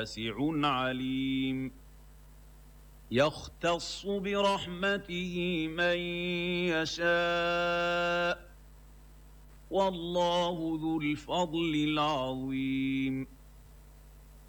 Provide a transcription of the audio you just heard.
واسع عليم يختص برحمته من يشاء والله ذو الفضل العظيم